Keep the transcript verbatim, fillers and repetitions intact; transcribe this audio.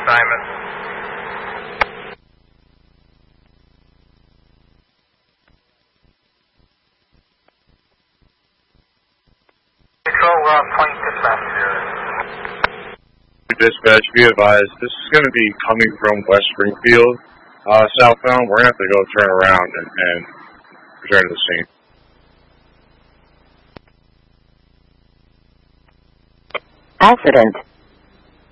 assignment. Control, we're on point dispatch here. Dispatch, be advised, this is going to be coming from West Springfield, uh, southbound. We're going to have to go turn around and, and return to the scene. Accident.